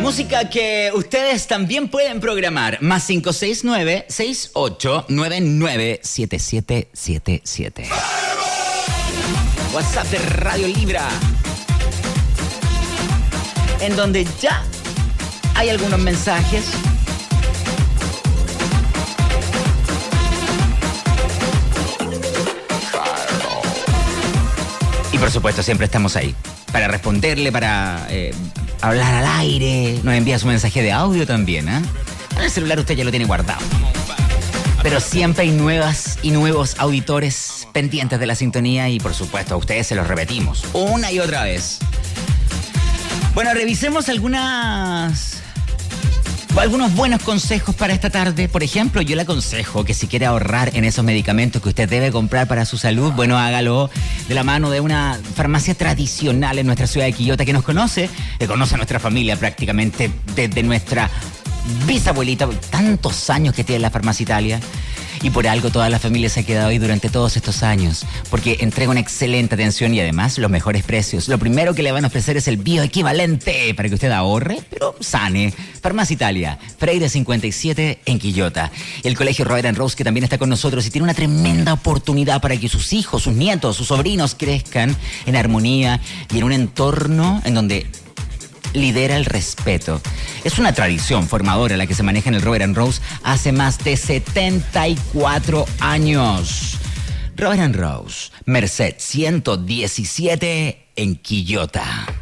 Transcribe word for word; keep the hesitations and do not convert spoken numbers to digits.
Música que ustedes también pueden programar. Más cinco seis nueve, seis ocho nueve nueve, siete siete siete siete. WhatsApp de Radio Libra, en donde ya hay algunos mensajes. Y por supuesto siempre estamos ahí para responderle, para eh, hablar al aire. Nos envía su mensaje de audio también, ¿eh? En el celular usted ya lo tiene guardado. Pero siempre hay nuevas y nuevos auditores pendientes de la sintonía y por supuesto a ustedes se los repetimos una y otra vez. Bueno, revisemos algunas... algunos buenos consejos para esta tarde. Por ejemplo, yo le aconsejo que si quiere ahorrar en esos medicamentos que usted debe comprar para su salud, bueno, hágalo de la mano de una farmacia tradicional en nuestra ciudad de Quillota que nos conoce, que conoce a nuestra familia prácticamente desde nuestra bisabuelita, tantos años que tiene la Farmacia Italia. Y por algo toda la familia se ha quedado ahí durante todos estos años, porque entrega una excelente atención y además los mejores precios. Lo primero que le van a ofrecer es el bioequivalente para que usted ahorre, pero sane. Farmacia Italia, Freire cincuenta y siete en Quillota. Y el Colegio Robert and Rose, que también está con nosotros y tiene una tremenda oportunidad para que sus hijos, sus nietos, sus sobrinos crezcan en armonía y en un entorno en donde lidera el respeto. Es una tradición formadora la que se maneja en el Robert and Rose hace más de setenta y cuatro años. Robert and Rose, Merced ciento diecisiete en Quillota.